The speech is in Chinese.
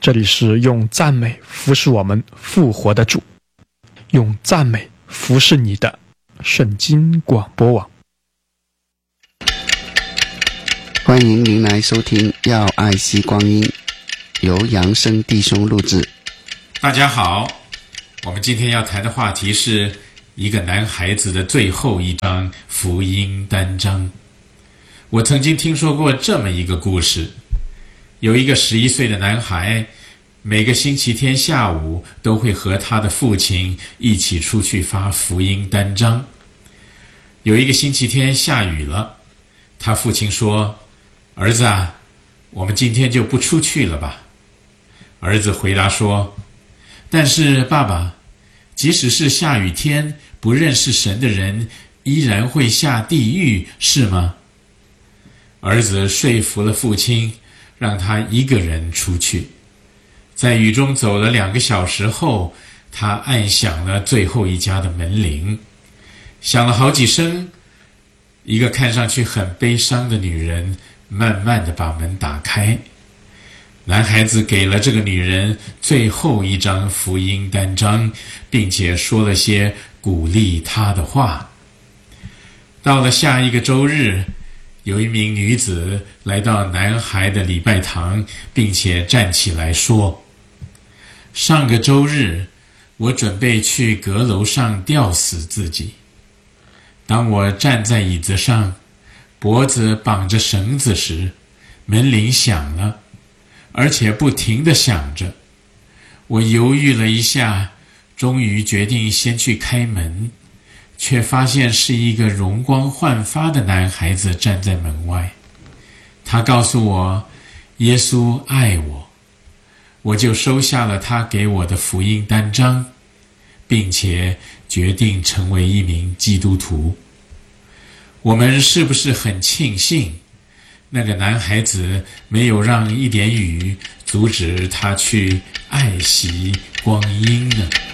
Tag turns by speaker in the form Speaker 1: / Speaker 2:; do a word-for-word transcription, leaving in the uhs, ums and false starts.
Speaker 1: 这里是用赞美服侍我们复活的主，用赞美服侍你的圣经广播网。
Speaker 2: 欢迎您来收听要爱惜光阴，由扬声弟兄录制。
Speaker 3: 大家好，我们今天要谈的话题是一个男孩子的最后一章福音单章。我曾经听说过这么一个故事，有一个十一岁的男孩，每个星期天下午都会和他的父亲一起出去发福音单张。有一个星期天下雨了，他父亲说：儿子啊，我们今天就不出去了吧？儿子回答说：但是爸爸，即使是下雨天，不认识神的人依然会下地狱，是吗？儿子说服了父亲，让他一个人出去。在雨中走了两个小时后，他按响了最后一家的门铃，响了好几声。一个看上去很悲伤的女人慢慢地把门打开。男孩子给了这个女人最后一张福音单张，并且说了些鼓励她的话。到了下一个周日，有一名女子来到男孩的礼拜堂，并且站起来说：上个周日，我准备去阁楼上吊死自己。当我站在椅子上，脖子绑着绳子时，门铃响了，而且不停地响着。我犹豫了一下，终于决定先去开门，却发现是一个容光焕发的男孩子站在门外。他告诉我，耶稣爱我。我就收下了他给我的福音单张，并且决定成为一名基督徒。我们是不是很庆幸，那个男孩子没有让一点雨阻止他去爱惜光阴呢？